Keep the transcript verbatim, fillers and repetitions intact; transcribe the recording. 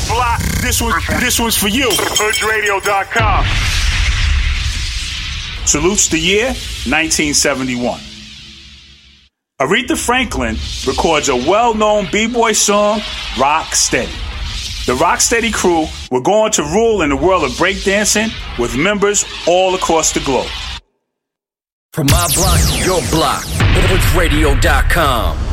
block, this one, this one's for you. Hood Radio dot com. Salutes the year nineteen seventy-one. Aretha Franklin records a well-known b-boy song, Rock Steady. The Rock Steady crew were going to rule in the world of breakdancing with members all across the globe. From my block to your block, Hood Radio dot com.